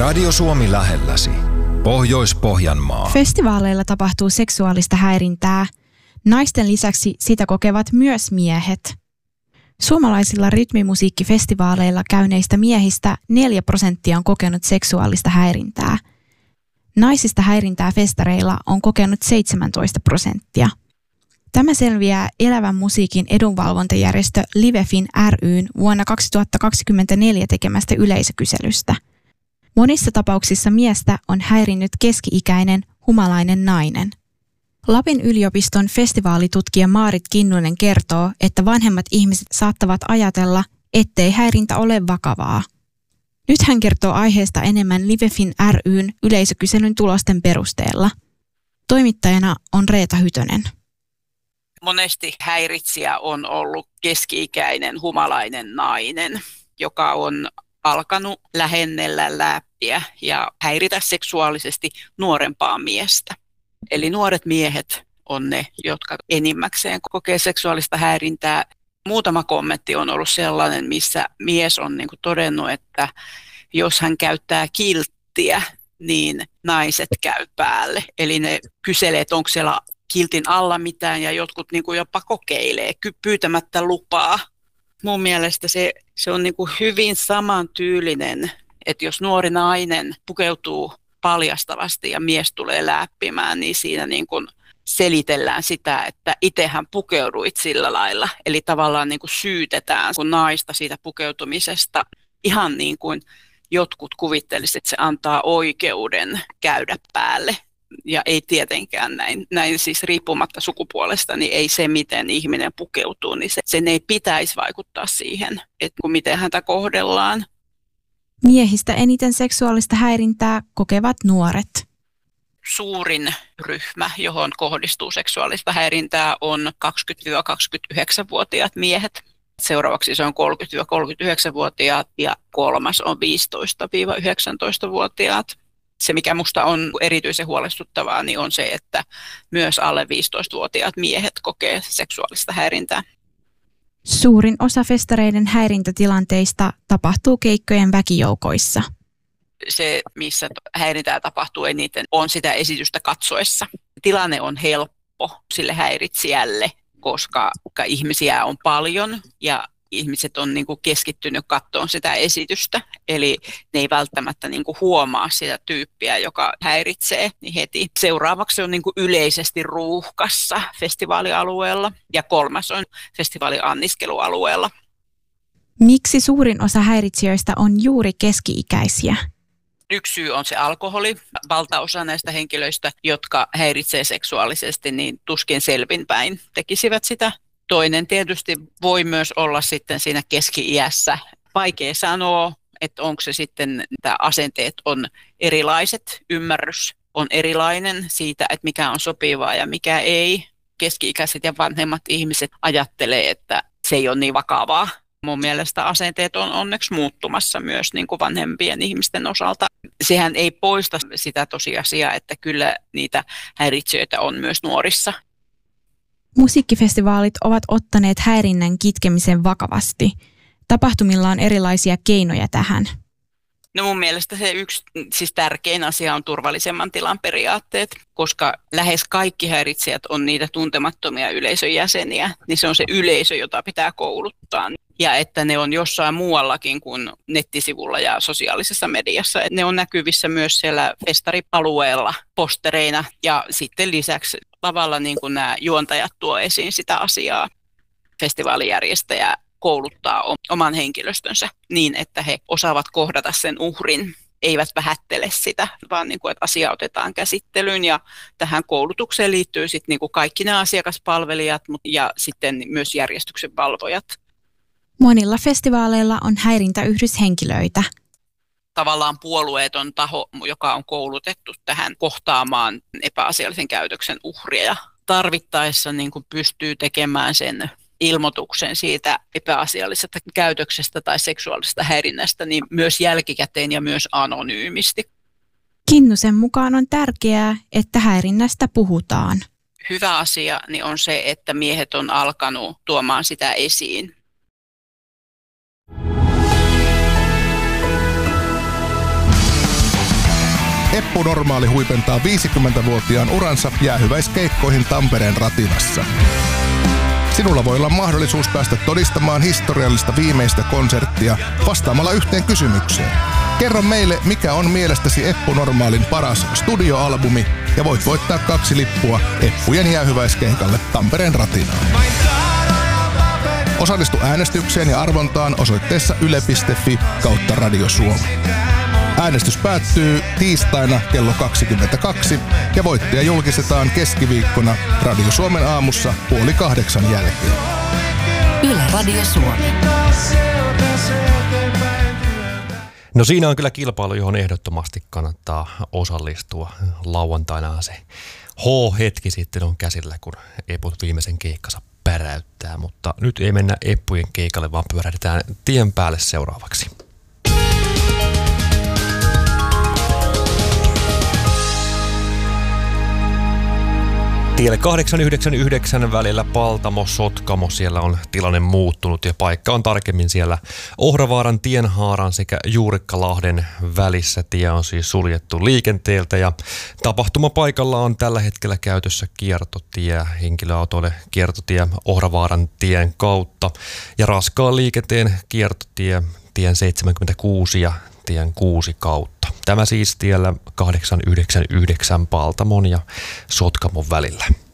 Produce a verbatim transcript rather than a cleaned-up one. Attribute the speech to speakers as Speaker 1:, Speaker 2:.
Speaker 1: Radio Suomi lähelläsi. Pohjois-Pohjanmaa.
Speaker 2: Festivaaleilla tapahtuu seksuaalista häirintää. Naisten lisäksi sitä kokevat myös miehet. Suomalaisilla rytmimusiikkifestivaaleilla käyneistä miehistä neljä prosenttia on kokenut seksuaalista häirintää. Naisista häirintää festareilla on kokenut seitsemäntoista prosenttia. Tämä selviää elävän musiikin edunvalvontajärjestö Livefin ry:n vuonna kaksituhattakaksikymmentäneljä tekemästä yleisökyselystä. Monissa tapauksissa miestä on häirinnyt keski-ikäinen humalainen nainen. Lapin yliopiston festivaalitutkija Maarit Kinnunen kertoo, että vanhemmat ihmiset saattavat ajatella, ettei häirintä ole vakavaa. Nyt hän kertoo aiheesta enemmän Livefin ry:n yleisökyselyn tulosten perusteella. Toimittajana on Reeta Hytönen.
Speaker 3: Monesti häiritsijä on ollut keski-ikäinen humalainen nainen, joka on alkanut lähennellä läppiä ja häiritä seksuaalisesti nuorempaa miestä. Eli nuoret miehet on ne, jotka enimmäkseen kokee seksuaalista häirintää. Muutama kommentti on ollut sellainen, missä mies on niin kuin todennut, että jos hän käyttää kilttiä, niin naiset käy päälle. Eli ne kyselee, että onko siellä kiltin alla mitään ja jotkut niin kuin jopa kokeilee pyytämättä lupaa. Mun mielestä se, se on niin kuin hyvin samantyylinen, että jos nuori nainen pukeutuu paljastavasti ja mies tulee läppimään, niin siinä niin kuin selitellään sitä, että itsehän pukeuduit sillä lailla. Eli tavallaan niin kuin syytetään kun naista siitä pukeutumisesta ihan niin kuin jotkut kuvittelisivat, että se antaa oikeuden käydä päälle. Ja ei tietenkään näin, näin siis riippumatta sukupuolesta, niin ei se, miten ihminen pukeutuu, niin se, sen ei pitäisi vaikuttaa siihen, että miten häntä kohdellaan.
Speaker 2: Miehistä eniten seksuaalista häirintää kokevat nuoret.
Speaker 3: Suurin ryhmä, johon kohdistuu seksuaalista häirintää, on kaksikymmentä–kaksikymmentäyhdeksänvuotiaat miehet. Seuraavaksi se on kolmekymmentä–kolmekymmentäyhdeksänvuotiaat ja kolmas on viisitoista–yhdeksäntoistavuotiaat. Se, mikä minusta on erityisen huolestuttavaa, niin on se, että myös alle viisitoistavuotiaat miehet kokee seksuaalista häirintää.
Speaker 2: Suurin osa festareiden häirintätilanteista tapahtuu keikkojen väkijoukoissa.
Speaker 3: Se, missä häirintää tapahtuu eniten, on sitä esitystä katsoessa. Tilanne on helppo sille häiritsijälle, koska ihmisiä on paljon ja ihmiset on niin kuin keskittynyt katsomaan sitä esitystä, eli ne ei välttämättä niin kuin huomaa sitä tyyppiä, joka häiritsee niin heti. Seuraavaksi on niin kuin yleisesti ruuhkassa festivaalialueella ja kolmas on festivaalianniskelualueella.
Speaker 2: Miksi suurin osa häiritsijöistä on juuri keski-ikäisiä?
Speaker 3: Yksi syy on se alkoholi. Valtaosa näistä henkilöistä, jotka häiritsee seksuaalisesti, niin tuskin selvinpäin tekisivät sitä. Toinen tietysti voi myös olla sitten siinä keski-iässä. Vaikea sanoa, että onko se sitten, että asenteet on erilaiset, ymmärrys on erilainen siitä, että mikä on sopivaa ja mikä ei. Keski-ikäiset ja vanhemmat ihmiset ajattelee, että se ei ole niin vakavaa. Mun mielestä asenteet on onneksi muuttumassa myös niin kuin vanhempien ihmisten osalta. Sehän ei poista sitä tosiasiaa, että kyllä niitä häiritsijöitä on myös nuorissa.
Speaker 2: Musiikkifestivaalit ovat ottaneet häirinnän kitkemisen vakavasti. Tapahtumilla on erilaisia keinoja tähän.
Speaker 3: No mun mielestä se yksi siis tärkein asia on turvallisemman tilan periaatteet, koska lähes kaikki häiritsijät on niitä tuntemattomia yleisön jäseniä, niin se on se yleisö, jota pitää kouluttaa. Ja että ne on jossain muuallakin kuin nettisivulla ja sosiaalisessa mediassa. Ne on näkyvissä myös siellä festarialueella postereina ja sitten lisäksi lavalla niin kuin nämä juontajat tuo esiin sitä asiaa. Festivaalijärjestäjä kouluttaa oman henkilöstönsä niin, että he osaavat kohdata sen uhrin, eivät vähättele sitä, vaan niin kuin, että asia otetaan käsittelyyn. Ja tähän koulutukseen liittyy sitten niin kuin kaikki nämä asiakaspalvelijat ja sitten myös järjestyksen valvojat.
Speaker 2: Monilla festivaaleilla on häirintäyhdyshenkilöitä.
Speaker 3: Tavallaan puolueeton taho, joka on koulutettu tähän kohtaamaan epäasiallisen käytöksen uhria. Tarvittaessa niin kuin pystyy tekemään sen ilmoituksen siitä epäasiallisesta käytöksestä tai seksuaalisesta häirinnästä niin myös jälkikäteen ja myös anonyymisti.
Speaker 2: Kinnusen mukaan on tärkeää, että häirinnästä puhutaan.
Speaker 3: Hyvä asia niin on se, että miehet on alkanut tuomaan sitä esiin.
Speaker 4: Eppu Normaali huipentaa viisikymmentävuotiaan uransa jäähyväiskeikkoihin Tampereen Ratinassa. Sinulla voi olla mahdollisuus päästä todistamaan historiallista viimeistä konserttia vastaamalla yhteen kysymykseen. Kerro meille, mikä on mielestäsi Eppu Normaalin paras studioalbumi, ja voit voittaa kaksi lippua Eppujen jäähyväiskeikalle Tampereen Ratinaan. Osallistu äänestykseen ja arvontaan osoitteessa yle piste fi kautta Radio Suomi. Äänestys päättyy tiistaina kello kaksikymmentäkaksi ja voittaja julkistetaan keskiviikkona Radio Suomen aamussa puoli kahdeksan jälkeen.
Speaker 5: Yle Radio Suomi.
Speaker 6: No siinä on kyllä kilpailu, johon ehdottomasti kannattaa osallistua. Lauantaina se H-hetki sitten on käsillä, kun Eput viimeisen keikkansa päräyttää. Mutta nyt ei mennä Eppujen keikalle, vaan pyörähdetään tien päälle seuraavaksi. Tielle kahdeksan yhdeksän yhdeksän välillä Paltamo-Sotkamo, siellä on tilanne muuttunut ja paikka on tarkemmin siellä Ohravaaran tienhaaran sekä Juurikkalahden välissä. Tie on siis suljettu liikenteeltä ja tapahtumapaikalla on tällä hetkellä käytössä kiertotie, henkilöautoille kiertotie Ohravaaran tien kautta ja raskaan liikenteen kiertotie tien seitsemänkymmentäkuusi ja tien kuusi kautta. Tämä siis tiellä kahdeksan yhdeksän yhdeksän Paltamon ja Sotkamon välillä.